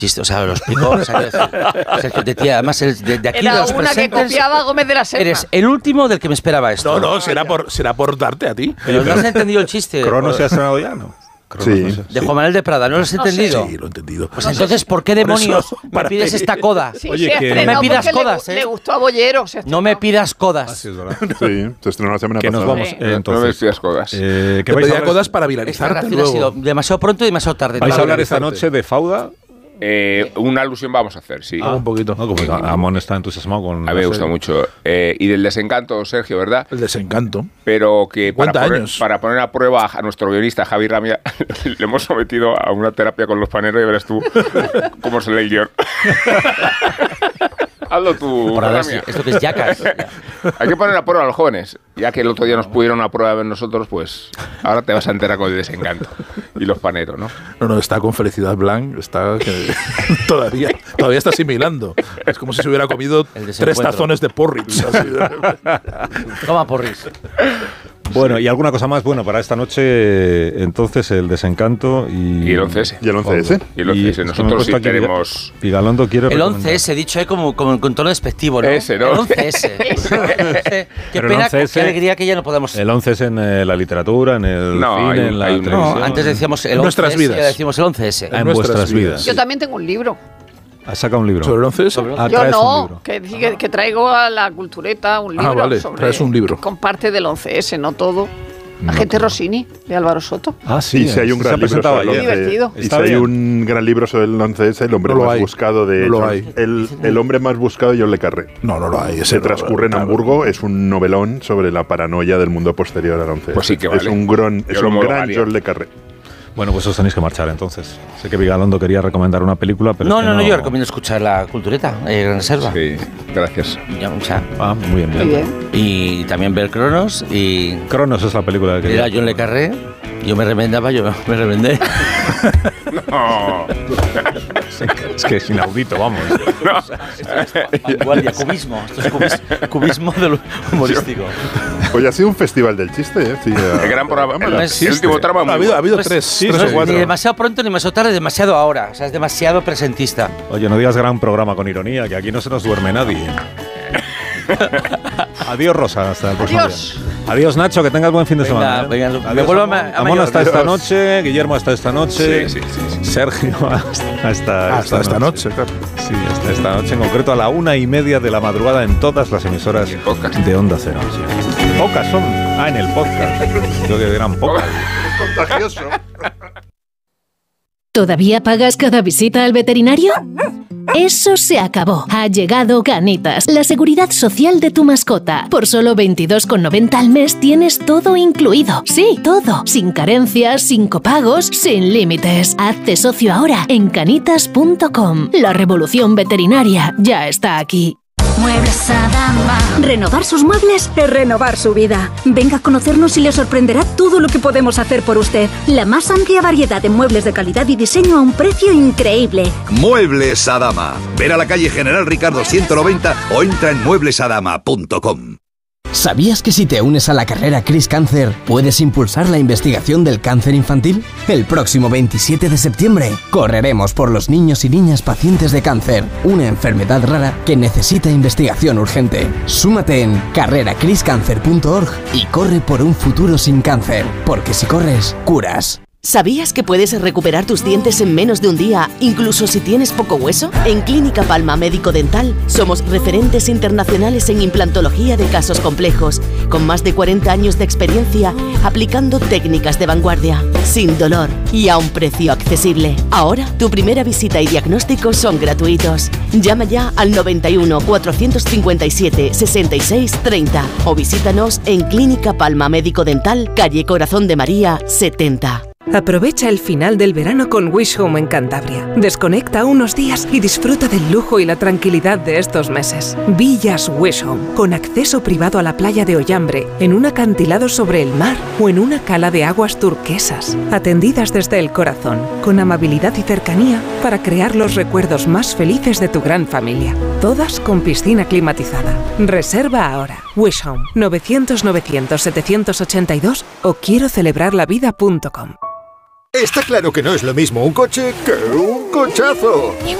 chiste, o sea, lo explico. O sea, Sergio Tetía, además, de aquí Era de los una que copiaba a Gómez de la Serna. Eres el último del que me esperaba esto. No, será por darte a ti. Pero no has entendido el chiste. ¿Cronos se ha estrenado ya, no? Sí. De Juan Manuel de Prada, ¿no lo has entendido? Sí, lo he entendido. Pues entonces, ¿por qué demonios me pides esta coda? Sí, Oye, que no me pidas codas, Le gustó a Bollero. No me pidas codas. Sí, es verdad. Sí, se estrenó la semana Que nos pasada. vamos. Sí. Entonces, no me pidas codas. ¿qué Te vais a pedía hablar? codas para Esta viralizarte reacción ha sido luego. demasiado pronto y demasiado tarde. ¿Vais a Para hablar esta viralizarte. noche de Fauda? Una alusión vamos a hacer, sí. Un poquito. No, como Amón está entusiasmado con. A mí me gusta mucho. Y del desencanto, Sergio, ¿verdad? El desencanto. Pero que 50 años. para poner a prueba a nuestro guionista Javi Ramia, le hemos sometido a una terapia con los paneros y verás tú cómo se lee el guión. Hazlo tú, Por ahora, Ramia. esto que es Jackass. Hay que poner a prueba a los jóvenes. Ya que el otro día nos pudieron a prueba de nosotros, pues ahora te vas a enterar con el desencanto. Y los paneros, ¿no? No, está con Felicidad Blanc, está todavía está asimilando. Es como si se hubiera comido El 3 desencuentro. tazones de porridge. Así. Toma, porris. Bueno, y alguna cosa más. Bueno, para esta noche, entonces, el desencanto y Y el 11S. Y el 11S. Y el 11S. Nosotros sí aquí tenemos... Pigalondo quiere El recomendar. 11S, dicho como con tono despectivo, ¿no? Ese, ¿no? El 11S. Qué Pero el pena, 11S qué alegría que ya no podamos... El 11 es en la literatura, en el No, cine, hay en la un- televisión. No, antes decíamos el En 11S, nuestras vidas. ahora decimos el 11S. En nuestras vuestras vidas. vidas. Yo también tengo un libro. Has sacado un libro. ¿Sobre el 11S? Sobre el Ah, Yo traes un no, libro. que traigo a la cultureta un libro. vale, sobre, traes un libro. Con parte del 11S, no todo. Agente Rossini, de Álvaro Soto. Ah, sí. Y si hay un se gran ha libro presentado sobre el ayer. Divertido. 11S, y si Está hay bien. un gran libro sobre el 11S, el hombre No lo más hay. buscado de No lo John- hay. el hombre más buscado de John le Carré. No lo hay. Se transcurre en Hamburgo, es un novelón sobre la paranoia del mundo posterior al 11S. Pues sí que vale. Es un gran, Yo lo gran homologaría. John le Carré. Bueno, pues os tenéis que marchar entonces. Sé que Vigalondo quería recomendar una película, pero. No, es que no, yo recomiendo escuchar la cultureta, Gran Reserva. Sí, gracias. Ya, o sea, Ah, muy bien, Muy bien. y también ver Cronos y Cronos es la película que era John Le Carré. Yo me remendaba, yo me remendé. No. Es que es inaudito, vamos. Vanguardia, cubismo. Esto es cubismo del humorístico. Hoy ha sido un festival del chiste, ¿eh? Sí, El gran programa. No El existe. último tramo. Ha habido Pues, tres, sí, tres no o es cuatro. ni demasiado pronto ni demasiado tarde, demasiado ahora. O sea, es demasiado presentista. Oye, no digas gran programa con ironía, que aquí no se nos duerme nadie. Adiós, Rosa. Hasta el próximo Adiós. día. Adiós, Nacho. Que tengas buen fin de Venga, semana. venga, Adiós, me vuelvo a Amón mayor. hasta esta Adiós. noche. Guillermo hasta esta noche. Sí. Sergio hasta Hasta esta noche, claro. Sí, hasta esta noche. En concreto a la 1:30 de la madrugada en todas las emisoras Y en podcast. de Onda Cero. Pocas son. Ah, en el podcast. Yo que eran pocas. contagioso. ¿Todavía pagas cada visita al veterinario? Eso se acabó. Ha llegado Canitas, la seguridad social de tu mascota. Por solo 22,90 al mes tienes todo incluido. Sí, todo. Sin carencias, sin copagos, sin límites. Hazte socio ahora en canitas.com. La revolución veterinaria ya está aquí. Muebles Adama. Renovar sus muebles es renovar su vida. Venga a conocernos y le sorprenderá todo lo que podemos hacer por usted. La más amplia variedad de muebles de calidad y diseño a un precio increíble. Muebles Adama. Ven a la calle General Ricardo 190 o entra en mueblesadama.com. ¿Sabías que si te unes a la carrera Cris Cáncer puedes impulsar la investigación del cáncer infantil? El próximo 27 de septiembre correremos por los niños y niñas pacientes de cáncer, una enfermedad rara que necesita investigación urgente. Súmate en carreracriscancer.org y corre por un futuro sin cáncer, porque si corres, curas. ¿Sabías que puedes recuperar tus dientes en menos de un día, incluso si tienes poco hueso? En Clínica Palma Médico Dental somos referentes internacionales en implantología de casos complejos, con más de 40 años de experiencia aplicando técnicas de vanguardia, sin dolor y a un precio accesible. Ahora, tu primera visita y diagnóstico son gratuitos. Llama ya al 91 457 66 30 o visítanos en Clínica Palma Médico Dental, calle Corazón de María 70. Aprovecha el final del verano con Wish Home en Cantabria. Desconecta unos días y disfruta del lujo y la tranquilidad de estos meses. Villas Wish Home, con acceso privado a la playa de Ollambre, en un acantilado sobre el mar o en una cala de aguas turquesas. Atendidas desde el corazón, con amabilidad y cercanía para crear los recuerdos más felices de tu gran familia. Todas con piscina climatizada. Reserva ahora. Wish Home, 900 900 782 o quiero celebrarlavida.com. Está claro que no es lo mismo un coche que un cochazo.